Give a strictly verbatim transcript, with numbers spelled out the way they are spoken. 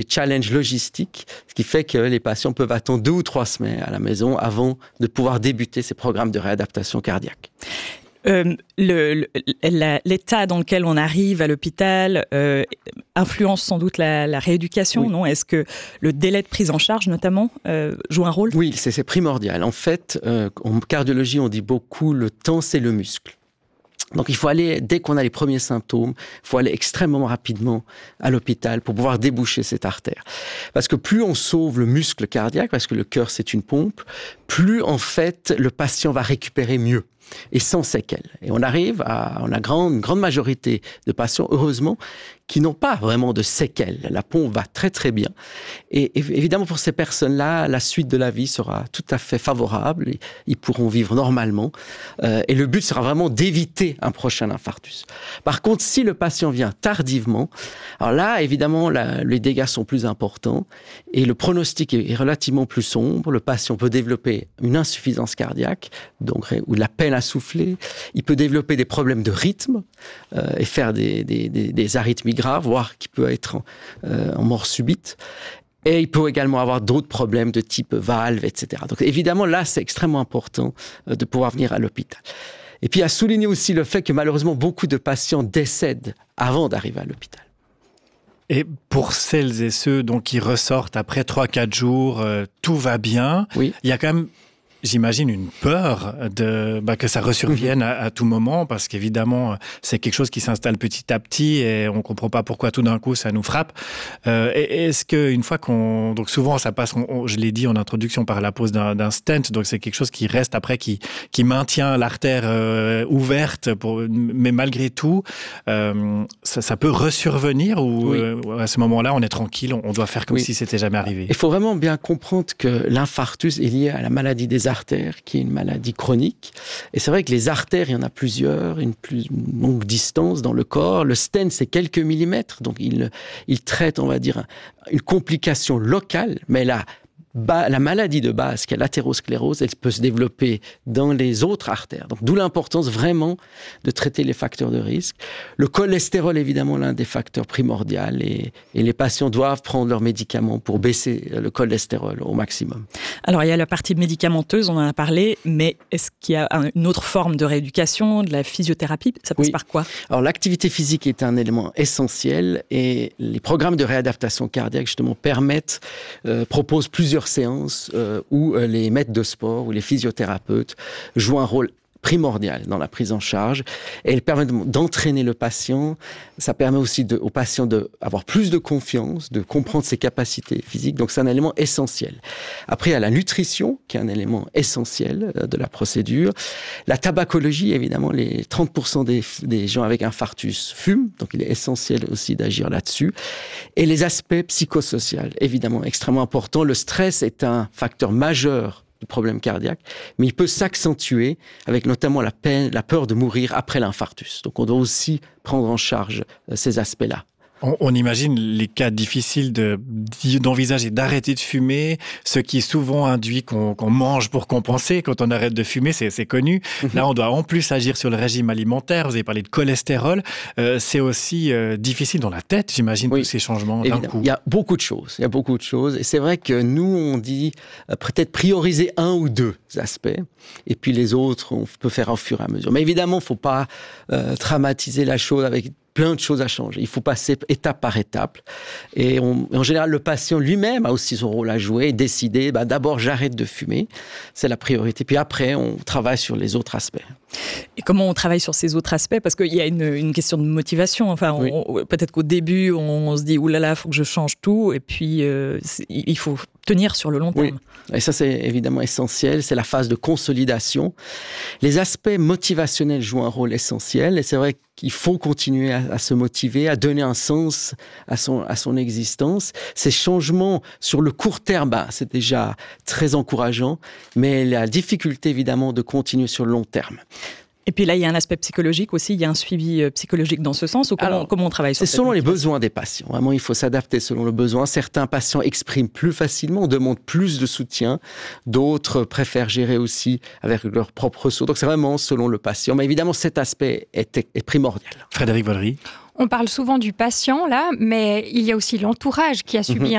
challenges logistiques, ce qui fait que les patients peuvent attendre deux ou trois semaines à la maison avant de pouvoir débuter ces programmes de réadaptation cardiaque. Euh, le, le, la, l'état dans lequel on arrive à l'hôpital euh, influence sans doute la, la rééducation, oui. non ? Est-ce que le délai de prise en charge, notamment, euh, joue un rôle ? Oui, c'est, c'est primordial. En fait, euh, en cardiologie, on dit beaucoup le temps, c'est le muscle. Donc, il faut aller, dès qu'on a les premiers symptômes, il faut aller extrêmement rapidement à l'hôpital pour pouvoir déboucher cette artère. Parce que plus on sauve le muscle cardiaque, parce que le cœur, c'est une pompe, plus, en fait, le patient va récupérer mieux et sans séquelles. Et on arrive à, on a grande, une grande majorité de patients, heureusement, qui n'ont pas vraiment de séquelles. La pompe va très, très bien. Et évidemment, pour ces personnes-là, la suite de la vie sera tout à fait favorable. Ils pourront vivre normalement. Euh, et le but sera vraiment d'éviter un prochain infarctus. Par contre, si le patient vient tardivement, alors là, évidemment, la, les dégâts sont plus importants et le pronostic est, est relativement plus sombre. Le patient peut développer une insuffisance cardiaque, donc, ou de la peine à souffler. Il peut développer des problèmes de rythme euh, et faire des, des, des, des arythmies grave, voire qui peut être en, euh, en mort subite. Et il peut également avoir d'autres problèmes de type valve, et cetera. Donc évidemment, là, c'est extrêmement important euh, de pouvoir venir à l'hôpital. Et puis, à souligner aussi le fait que malheureusement, beaucoup de patients décèdent avant d'arriver à l'hôpital. Et pour celles et ceux donc, qui ressortent après trois quatre jours, euh, tout va bien, oui. Il y a quand même... J'imagine une peur de bah, que ça resurvienne à, à tout moment, parce qu'évidemment, c'est quelque chose qui s'installe petit à petit et on ne comprend pas pourquoi tout d'un coup ça nous frappe. Euh, et, est-ce qu'une fois qu'on... Donc souvent, ça passe, on, on, je l'ai dit en introduction, par la pose d'un, d'un stent, donc c'est quelque chose qui reste après, qui, qui maintient l'artère euh, ouverte, pour, mais malgré tout, euh, ça, ça peut resurvenir ou oui. euh, à ce moment-là, on est tranquille, on, on doit faire comme oui. si c'était jamais arrivé. Il faut vraiment bien comprendre que l'infarctus est lié à la maladie des artères, qui est une maladie chronique. Et c'est vrai que les artères, il y en a plusieurs, une plus longue distance dans le corps. Le stent, c'est quelques millimètres, donc il, il traite, on va dire, une complication locale, mais là, Bah, la maladie de base, qui est l'athérosclérose, elle peut se développer dans les autres artères. Donc, d'où l'importance vraiment de traiter les facteurs de risque. Le cholestérol, évidemment, l'un des facteurs primordiaux et, et les patients doivent prendre leurs médicaments pour baisser le cholestérol au maximum. Alors, il y a la partie médicamenteuse, on en a parlé, mais est-ce qu'il y a une autre forme de rééducation, de la physiothérapie ? Ça passe oui. par quoi ? Alors, l'activité physique est un élément essentiel et les programmes de réadaptation cardiaque, justement, permettent, euh, proposent plusieurs séances euh, où euh, les maîtres de sport ou les physiothérapeutes jouent un rôle primordial dans la prise en charge et elle permet d'entraîner le patient. Ça permet aussi de, au patient d'avoir plus de confiance, de comprendre ses capacités physiques. Donc, c'est un élément essentiel. Après, il y a la nutrition, qui est un élément essentiel de la procédure. La tabacologie, évidemment, les trente pour cent des, des gens avec infarctus fument. Donc, il est essentiel aussi d'agir là-dessus. Et les aspects psychosociaux, évidemment, extrêmement importants. Le stress est un facteur majeur du problème cardiaque, mais il peut s'accentuer avec notamment la peine, la peur de mourir après l'infarctus. Donc, on doit aussi prendre en charge euh, ces aspects-là. On, on imagine les cas difficiles de, d'envisager d'arrêter de fumer, ce qui souvent induit qu'on, qu'on mange pour compenser. Quand on arrête de fumer, c'est, c'est connu. Mm-hmm. Là, on doit en plus agir sur le régime alimentaire. Vous avez parlé de cholestérol. Euh, c'est aussi euh, difficile dans la tête, j'imagine, oui. tous ces changements Évidemment. d'un coup. Il y a beaucoup de choses. Il y a beaucoup de choses. Et c'est vrai que nous, on dit euh, peut-être prioriser un ou deux aspects. Et puis les autres, on peut faire au fur et à mesure. Mais évidemment, il ne faut pas euh, dramatiser la chose avec plein de choses à changer. Il faut passer étape par étape. Et on, en général, le patient lui-même a aussi son rôle à jouer et décider, bah, d'abord, j'arrête de fumer. C'est la priorité. Puis après, on travaille sur les autres aspects. Et comment on travaille sur ces autres aspects ? Parce qu'il y a une, une question de motivation. Enfin, on, oui. peut-être qu'au début, on se dit, oulala, il faut que je change tout. Et puis, euh, il faut tenir sur le long terme. Oui. Et ça, c'est évidemment essentiel. C'est la phase de consolidation. Les aspects motivationnels jouent un rôle essentiel. Et c'est vrai qu'il faut continuer à, à se motiver, à donner un sens à son, à son existence. Ces changements sur le court terme, bah, c'est déjà très encourageant. Mais la difficulté, évidemment, de continuer sur le long terme. Et puis là, il y a un aspect psychologique aussi, il y a un suivi psychologique dans ce sens, ou comment, Alors, comment on travaille sur ça ? C'est selon les besoins des patients. Vraiment, il faut s'adapter selon le besoin. Certains patients expriment plus facilement, demandent plus de soutien. D'autres préfèrent gérer aussi avec leurs propres ressources. Donc, c'est vraiment selon le patient. Mais évidemment, cet aspect est, est primordial. Frédéric Vollery. On parle souvent du patient, là, mais il y a aussi l'entourage qui a subi mmh.